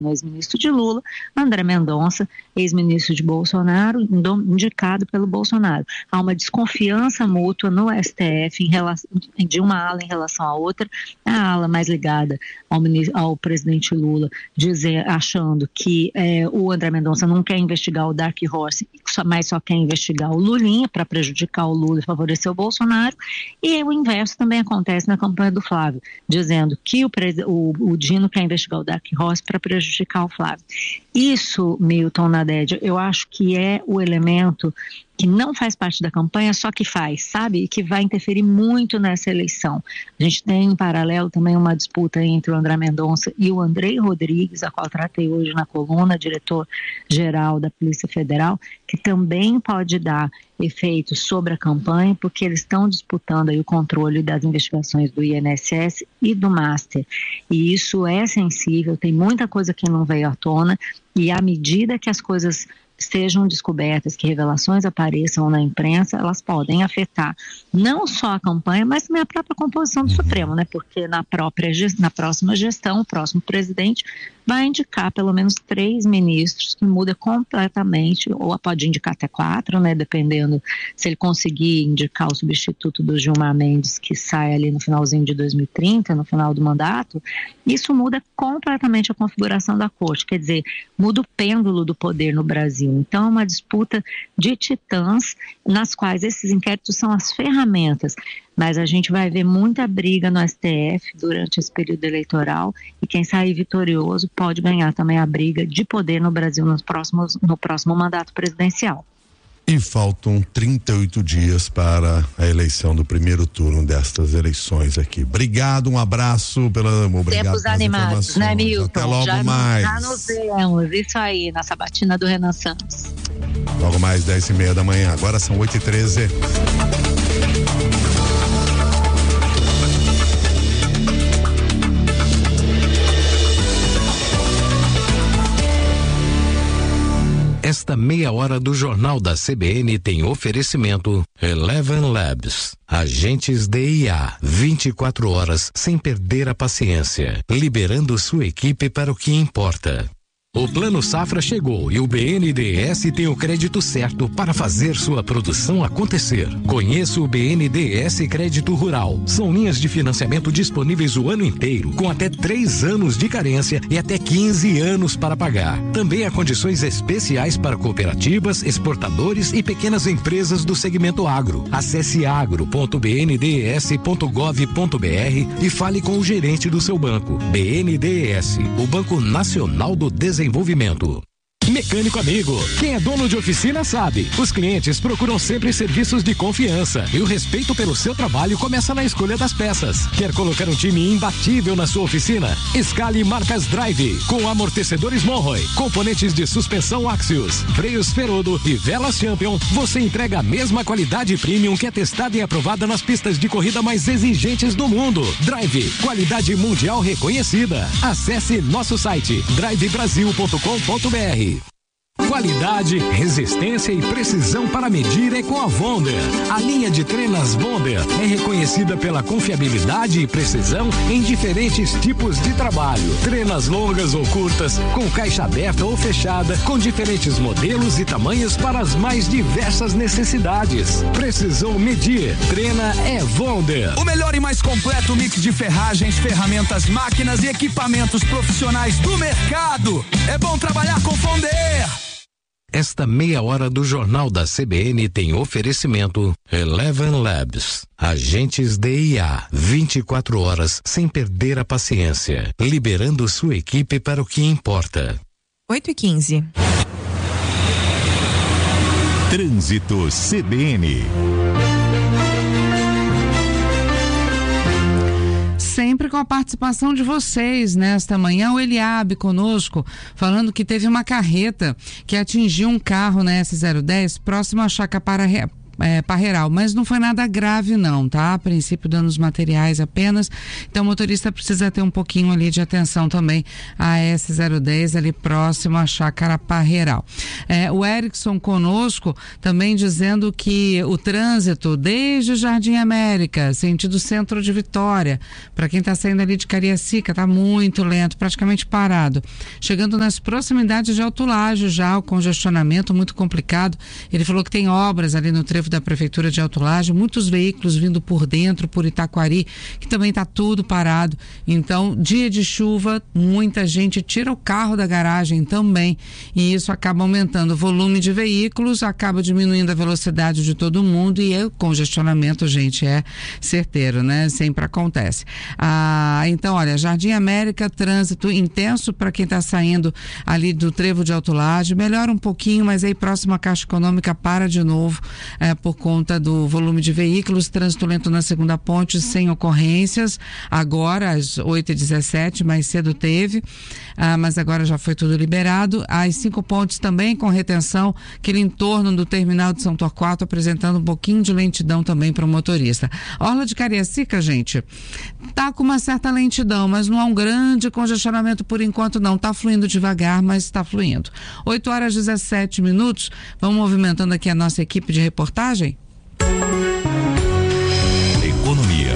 ex-ministro de Lula, André Mendonça, ex-ministro de Bolsonaro, indicado pelo Bolsonaro. Há uma desconfiança mútua no STF de uma ala em relação à outra, a ala mais ligada ao presidente Lula, achando que o André Mendonça não quer investigar o Dark Horse, mas só quer investigar o Lulinha para prejudicar o Lula e favorecer o Bolsonaro, e o inverso também acontece na campanha do Flávio, dizendo que o Dino quer investigar o Dark Horse para prejudicar o Flávio. Isso, Milton, Nadédia, eu acho que é o elemento que não faz parte da campanha, só que faz, sabe? E que vai interferir muito nessa eleição. A gente tem em paralelo também uma disputa entre o André Mendonça e o Andrei Rodrigues, a qual tratei hoje na coluna, diretor-geral da Polícia Federal, que também pode dar efeitos sobre a campanha, porque eles estão disputando aí o controle das investigações do INSS e do Master. E isso é sensível, tem muita coisa que não veio à tona, e à medida que as coisas sejam descobertas, que revelações apareçam na imprensa, elas podem afetar não só a campanha, mas também a própria composição do Supremo, né? Porque na próxima gestão, o próximo presidente vai indicar pelo menos 3 ministros, que muda completamente, ou pode indicar até 4, né? Dependendo se ele conseguir indicar o substituto do Gilmar Mendes, que sai ali no finalzinho de 2030, no final do mandato. Isso muda completamente a configuração da corte, quer dizer, muda o pêndulo do poder no Brasil. Então, é uma disputa de titãs, nas quais esses inquéritos são as ferramentas, mas a gente vai ver muita briga no STF durante esse período eleitoral, e quem sair vitorioso pode ganhar também a briga de poder no Brasil no próximo mandato presidencial. E faltam 38 dias para a eleição do primeiro turno destas eleições aqui. Obrigado, um abraço, obrigado pelas animados, né, Milton? Até logo mais. Já nos vemos, isso aí, na sabatina do Renan Santos. Logo mais 10h30 da manhã, agora são 8h13. Esta meia hora do Jornal da CBN tem oferecimento Eleven Labs, agentes de IA, 24 horas sem perder a paciência, liberando sua equipe para o que importa. O Plano Safra chegou e o BNDES tem o crédito certo para fazer sua produção acontecer. Conheça o BNDES Crédito Rural. São linhas de financiamento disponíveis o ano inteiro, com até 3 anos de carência e até 15 anos para pagar. Também há condições especiais para cooperativas, exportadores e pequenas empresas do segmento agro. Acesse agro.bndes.gov.br e fale com o gerente do seu banco. BNDES, o Banco Nacional do Desenvolvimento. Mecânico amigo, quem é dono de oficina sabe, os clientes procuram sempre serviços de confiança e o respeito pelo seu trabalho começa na escolha das peças. Quer colocar um time imbatível na sua oficina? Escale marcas Drive, com amortecedores Monroe, componentes de suspensão Axios, freios Ferodo e velas Champion. Você entrega a mesma qualidade premium que é testada e aprovada nas pistas de corrida mais exigentes do mundo. Drive, qualidade mundial reconhecida. Acesse nosso site drivebrasil.com.br. Qualidade, resistência e precisão para medir é com a Wonder. A linha de trenas Wonder é reconhecida pela confiabilidade e precisão em diferentes tipos de trabalho. Trenas longas ou curtas, com caixa aberta ou fechada, com diferentes modelos e tamanhos para as mais diversas necessidades. Precisou medir, treina é Wonder. O melhor e mais completo mix de ferragens, ferramentas, máquinas e equipamentos profissionais do mercado. É bom trabalhar com Wonder. Esta meia hora do Jornal da CBN tem oferecimento Eleven Labs, agentes de IA, 24 horas sem perder a paciência, liberando sua equipe para o que importa. 8h15. Trânsito CBN. Sempre com a participação de vocês nesta manhã, o Eliabe conosco, falando que teve uma carreta que atingiu um carro na S010 próximo à chácara Parreiral, mas não foi nada grave não, tá? A princípio danos materiais apenas, então o motorista precisa ter um pouquinho ali de atenção também a S010 ali próximo à Chácara Parreiral. O Erickson conosco também dizendo que o trânsito desde o Jardim América, sentido centro de Vitória, para quem está saindo ali de Cariacica, tá muito lento, praticamente parado. Chegando nas proximidades de Alto Laje já, o congestionamento muito complicado. Ele falou que tem obras ali no trevo da Prefeitura de Alto Laje, muitos veículos vindo por dentro, por Itaquari, que também está tudo parado. Então, dia de chuva, muita gente tira o carro da garagem também, e isso acaba aumentando o volume de veículos, acaba diminuindo a velocidade de todo mundo, e o congestionamento, gente, é certeiro, né? Sempre acontece. Então, olha, Jardim América, trânsito intenso para quem está saindo ali do trevo de Alto Laje, melhora um pouquinho, mas aí próximo à Caixa Econômica para de novo, por conta do volume de veículos. Trânsito lento na segunda ponte, sem ocorrências, agora às 8h17, mais cedo teve, mas agora já foi tudo liberado. As 5 pontes também com retenção, aquele entorno do terminal de São Torquato apresentando um pouquinho de lentidão também para o motorista. Orla de Cariacica, gente, tá com uma certa lentidão, mas não há um grande congestionamento por enquanto não, tá fluindo devagar, mas está fluindo. 8h17, vamos movimentando aqui a nossa equipe de reportagem. Economia.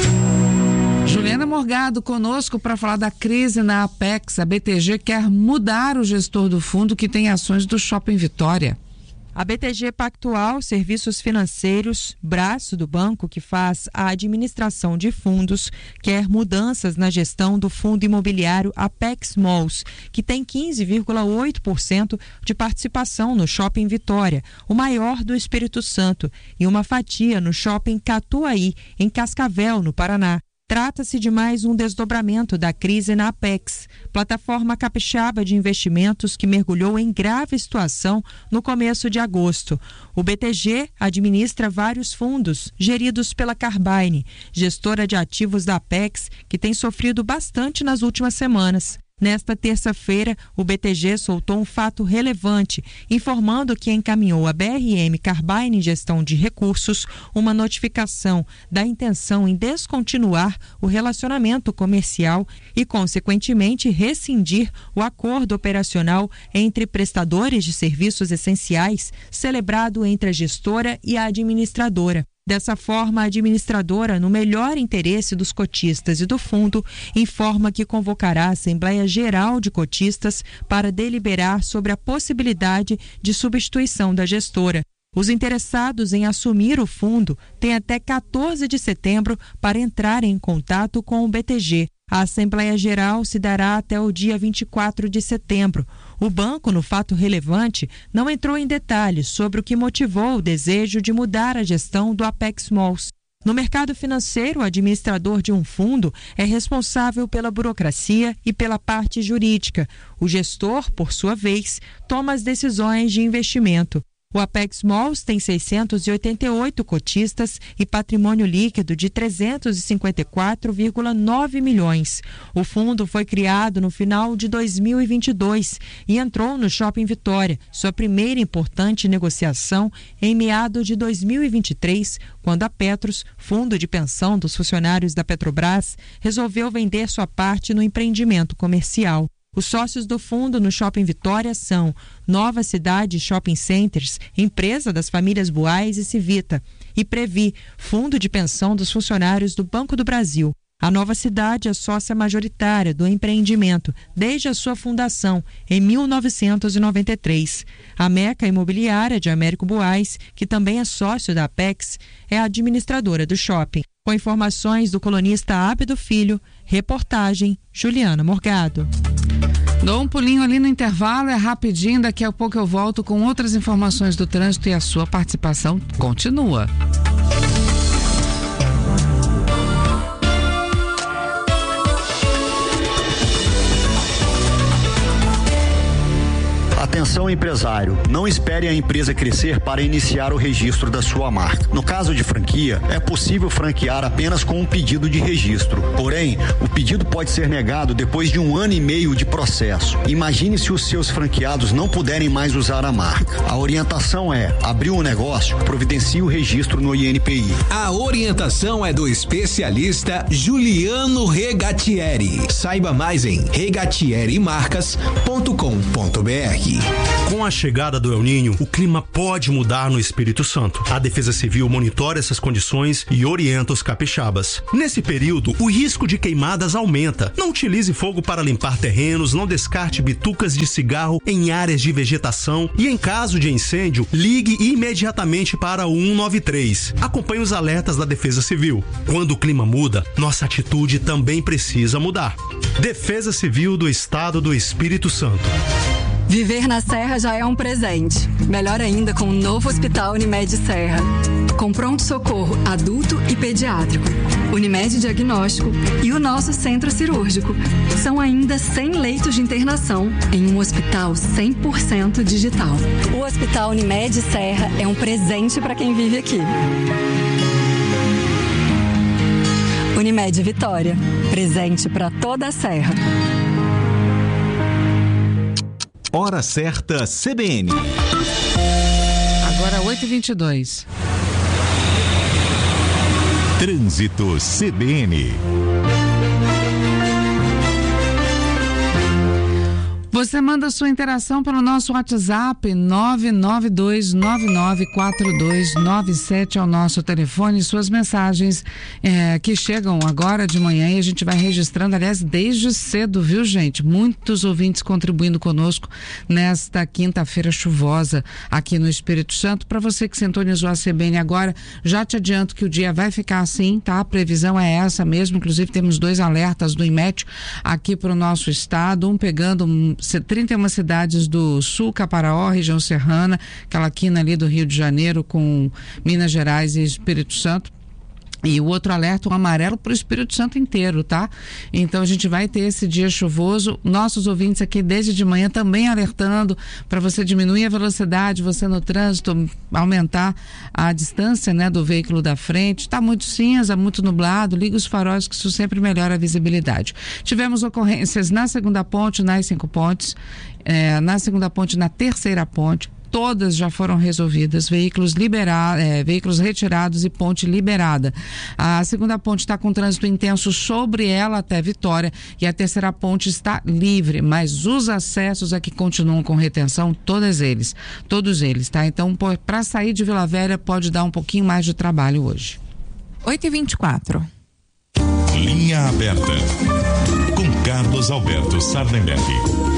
Juliana Morgado conosco para falar da crise na Apex. A BTG quer mudar o gestor do fundo que tem ações do Shopping Vitória. A BTG Pactual Serviços Financeiros, braço do banco que faz a administração de fundos, quer mudanças na gestão do fundo imobiliário Apex Malls, que tem 15,8% de participação no Shopping Vitória, o maior do Espírito Santo, e uma fatia no Shopping Catuaí, em Cascavel, no Paraná. Trata-se de mais um desdobramento da crise na Apex, plataforma capixaba de investimentos que mergulhou em grave situação no começo de agosto. O BTG administra vários fundos geridos pela Carbyne, gestora de ativos da Apex, que tem sofrido bastante nas últimas semanas. Nesta terça-feira, o BTG soltou um fato relevante, informando que encaminhou à BRM Carbyne Gestão de Recursos uma notificação da intenção em descontinuar o relacionamento comercial e, consequentemente, rescindir o acordo operacional entre prestadores de serviços essenciais celebrado entre a gestora e a administradora. Dessa forma, a administradora, no melhor interesse dos cotistas e do fundo, informa que convocará a Assembleia Geral de Cotistas para deliberar sobre a possibilidade de substituição da gestora. Os interessados em assumir o fundo têm até 14 de setembro para entrar em contato com o BTG. A Assembleia Geral se dará até o dia 24 de setembro. O banco, no fato relevante, não entrou em detalhes sobre o que motivou o desejo de mudar a gestão do Apex Malls. No mercado financeiro, o administrador de um fundo é responsável pela burocracia e pela parte jurídica. O gestor, por sua vez, toma as decisões de investimento. O Apex Malls tem 688 cotistas e patrimônio líquido de 354,9 milhões. O fundo foi criado no final de 2022 e entrou no Shopping Vitória, sua primeira importante negociação em meados de 2023, quando a Petros, fundo de pensão dos funcionários da Petrobras, resolveu vender sua parte no empreendimento comercial. Os sócios do fundo no Shopping Vitória são Nova Cidade Shopping Centers, empresa das famílias Buais e Civita, e Previ, fundo de pensão dos funcionários do Banco do Brasil. A Nova Cidade é sócia majoritária do empreendimento desde a sua fundação, em 1993. A Meca Imobiliária de Américo Buais, que também é sócio da Apex, é a administradora do shopping. Com informações do colunista Ábido Filho, reportagem Juliana Morgado. Dou um pulinho ali no intervalo, é rapidinho, daqui a pouco eu volto com outras informações do trânsito e a sua participação continua. Atenção. Atenção, empresário, não espere a empresa crescer para iniciar o registro da sua marca. No caso de franquia, é possível franquear apenas com um pedido de registro. Porém, o pedido pode ser negado depois de 1 ano e meio de processo. Imagine se os seus franqueados não puderem mais usar a marca. A orientação é: abriu um negócio, providencie o registro no INPI. A orientação é do especialista Juliano Regatieri. Saiba mais em regatierimarcas.com.br. Com a chegada do El Niño, o clima pode mudar no Espírito Santo. A Defesa Civil monitora essas condições e orienta os capixabas. Nesse período, o risco de queimadas aumenta. Não utilize fogo para limpar terrenos, não descarte bitucas de cigarro em áreas de vegetação e, em caso de incêndio, ligue imediatamente para o 193. Acompanhe os alertas da Defesa Civil. Quando o clima muda, nossa atitude também precisa mudar. Defesa Civil do Estado do Espírito Santo. Viver na Serra já é um presente. Melhor ainda com o novo Hospital Unimed Serra. Com pronto-socorro adulto e pediátrico, Unimed Diagnóstico e o nosso centro cirúrgico. São ainda 100 leitos de internação em um hospital 100% digital. O Hospital Unimed Serra é um presente para quem vive aqui. Unimed Vitória, presente para toda a Serra. Hora certa CBN. Agora 8h22. Trânsito CBN. Você manda sua interação pelo nosso WhatsApp 992994297 é o nosso telefone. Suas mensagens que chegam agora de manhã e a gente vai registrando, aliás, desde cedo, viu, gente? Muitos ouvintes contribuindo conosco nesta quinta-feira chuvosa aqui no Espírito Santo. Para você que sintonizou a CBN agora, já te adianto que o dia vai ficar assim, tá? A previsão é essa mesmo, inclusive temos 2 alertas do IMET aqui para o nosso estado, um pegando 31 cidades do sul, Caparaó, região serrana, aquela quina ali do Rio de Janeiro com Minas Gerais e Espírito Santo. E o outro alerta, um amarelo para o Espírito Santo inteiro, tá? Então a gente vai ter esse dia chuvoso. Nossos ouvintes aqui desde de manhã também alertando para você diminuir a velocidade, você no trânsito, aumentar a distância, né, do veículo da frente. Tá muito cinza, muito nublado, liga os faróis que isso sempre melhora a visibilidade. Tivemos ocorrências na segunda ponte, nas 5 pontes, na segunda ponte, na terceira ponte. Todas já foram resolvidas, veículos retirados e ponte liberada. A segunda ponte está com trânsito intenso sobre ela até Vitória e a terceira ponte está livre, mas os acessos aqui continuam com retenção, todos eles, tá? Então, para sair de Vila Velha pode dar um pouquinho mais de trabalho hoje. 8h24. Linha aberta com Carlos Alberto Sardenberg.